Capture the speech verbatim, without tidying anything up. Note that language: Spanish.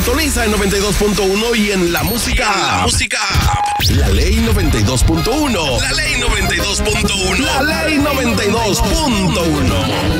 Sintoniza en noventa y dos punto uno y en la música. La música. La Ley noventa y dos punto uno. La Ley noventa y dos punto uno. La Ley noventa y dos punto uno.